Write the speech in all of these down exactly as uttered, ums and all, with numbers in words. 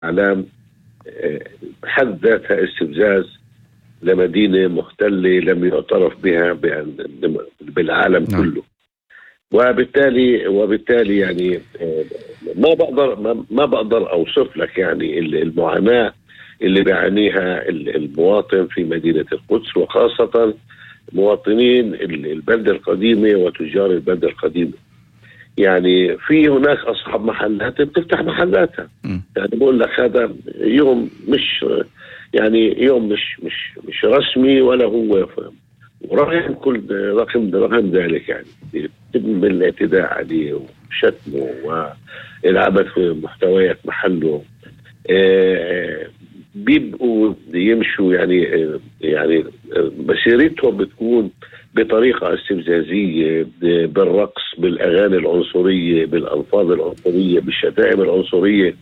أعلام بحد ذاتها استفزاز لمدينة محتلة لم يعترف بها بالعالم نعم. كله. وبالتالي وبالتالي يعني ما بقدر ما بقدر أوصف لك يعني المعاناة اللي بيعانيها المواطن في مدينة القدس، وخاصة مواطنين البلدة القديمة وتجار البلدة القديمة. يعني في هناك أصحاب محلات بتفتح محلاتها. م. يعني بقول لك هذا يوم مش يعني يوم مش مش مش رسمي ولا هو ورغم كل رغم رغم ذلك يعني يتم الاعتداء عليه وشتمه والعبث في محتويات محله. آه بيبقوا يمشوا يعني يعني مسيرتهم بتكون بطريقة استفزازية، بالرقص، بالأغاني العنصرية، بالألفاظ العنصرية، بالشتائم العنصرية.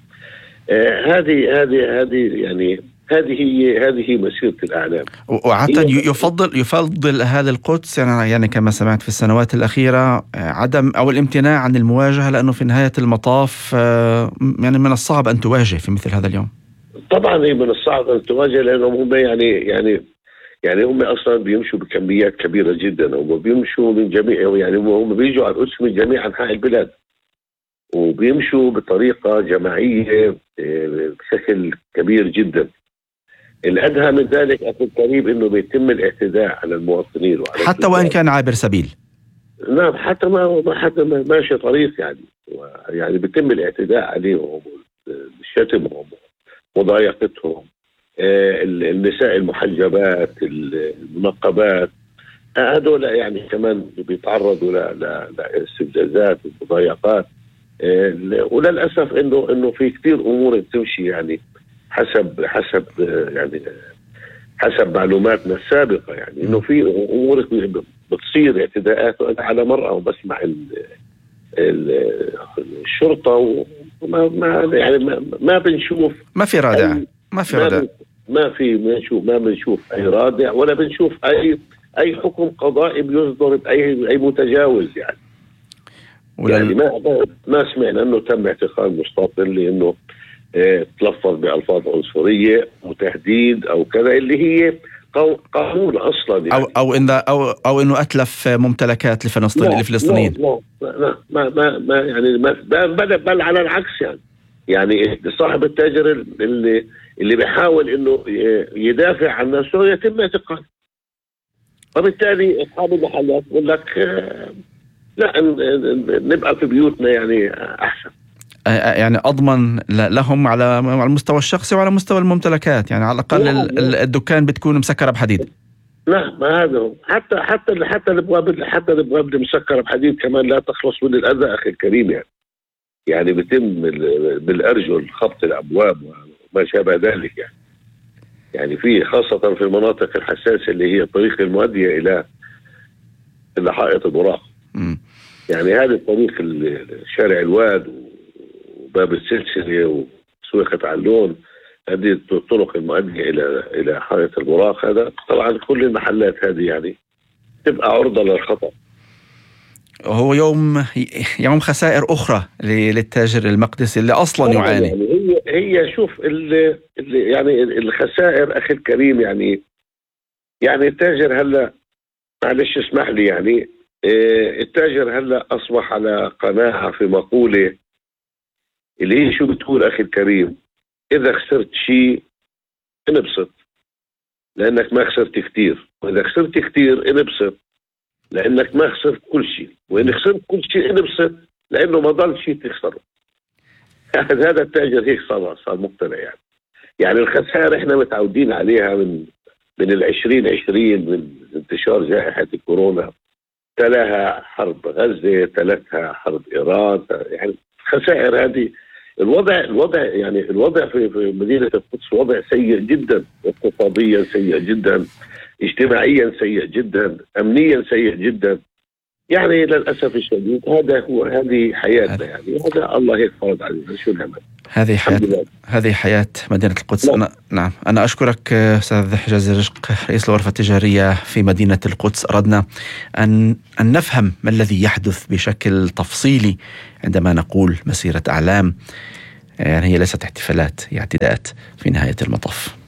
هذه هذه هذه يعني هذه هي هذه مسيرة الأعلام. وعادة يفضل يفضل أهالي القدس يعني يعني كما سمعت في السنوات الأخيرة عدم أو الامتناع عن المواجهة، لأنه في نهاية المطاف يعني من الصعب أن تواجه في مثل هذا اليوم. طبعا هي من الصعب أن تواجه، لأنهم هم يعني يعني يعني هم أصلا بيمشوا بكميات كبيرة جدا، هم بيمشوا من جميع يعني هم بيجوا على القدس من جميع أنحاء البلاد وبيمشوا بطريقة جماعية بشكل كبير جدا. الأدهى من ذلك أخي الكريم إنه بيتم الاعتداء على المواطنين وعلى حتى وإن كان عابر سبيل. نعم، حتى ما حتى ما ماشي طريق يعني يعني بيتم الاعتداء عليهم، شتمهم، مضايقتهم. آه النساء المحجبات، المنقبات، هذول يعني كمان بيتعرضوا لاستفزازات ومضايقات. آه وللأسف إنه إنه في كثير أمور بتمشي يعني حسب حسب يعني حسب معلوماتنا السابقة، يعني إنه في أمور بتصير اعتداءات على مرأة وبسمع الشرطة وما ما يعني ما, ما بنشوف ما في رادع ما في رادع ما في بنشوف ما بنشوف أي رادع ولا بنشوف أي أي حكم قضائي بيصدر بأي أي متجاوز يعني. ولل... يعني ما ما سمعنا إنه تم اعتقال مستوطن لأنه اه تلفظ بألفاظ عنصرية وتهديد أو كذا، اللي هي قانون اصلا يعني. او او ان او او انه اتلف ممتلكات لفلسطين لفلسطينيين. لا لا ما ما ما يعني ما بل, بل على العكس يعني يعني صاحب التاجر اللي اللي بيحاول انه يدافع عن نفسه يتم اعتقاله. وبالتالي اصحاب المحلات بقول لك لا نبقى في بيوتنا يعني احسن. يعني أضمن لهم على المستوى الشخصي وعلى مستوى الممتلكات، يعني على الأقل الدكان بتكون مسكرة بحديد. لا ما هذا حتى حتى حتى الابواب حتى الابواب اللي مسكره بحديد كمان لا تخلص من الاذى اخي الكريم يعني. يعني بيتم بالارجل خبط الابواب وما شابه ذلك يعني. يعني في خاصه في المناطق الحساسه اللي هي الطريق المؤديه الى الى حائط البراق. يعني هذا الطريق شارع الواد وباب السلسله وسويقة علون، هذه الطرق المؤدية إلى إلى حائط البراق. هذا طبعا كل المحلات هذه يعني تبقى عرضة للخطأ. هو يوم يوم خسائر أخرى للتاجر المقدسي اللي أصلا يعاني. يعني هي هي شوف اللي يعني الخسائر أخي الكريم يعني يعني التاجر هلا معلش اسمح لي يعني التاجر هلا أصبح على قناعة في مقولة اللي هي شو بتقول أخي الكريم: إذا خسرت شيء انبسط لأنك ما خسرت كتير، وإذا خسرت كتير انبسط لأنك ما خسرت كل شيء، وإن خسرت كل شيء انبسط لأنه ما ضل شيء تخسره. هذا التاجر هيك صار صار مقتنع يعني. يعني الخسائر إحنا متعودين عليها من من العشرين عشرين، من انتشار جائحة الكورونا، تلاها حرب غزة، تلتها حرب إيران. يعني الخسائر هذه الوضع الوضع يعني الوضع في في مدينة القدس وضع سيء جدا، اقتصاديا سيء جدا، اجتماعيا سيء جدا، أمنيا سيء جدا. يعني للأسف الشديد هذا هو هذه حياتنا يعني. هذا الله هيك فرض علينا، شو نعمل؟ هذه حياة هذه حياة مدينة القدس. أنا نعم أنا أشكرك أستاذ حجازي رشق، رئيس الغرفة التجارية في مدينة القدس. أردنا أن أن نفهم ما الذي يحدث بشكل تفصيلي عندما نقول مسيرة أعلام. يعني هي ليست احتفالات، هي اعتداءات في نهاية المطاف.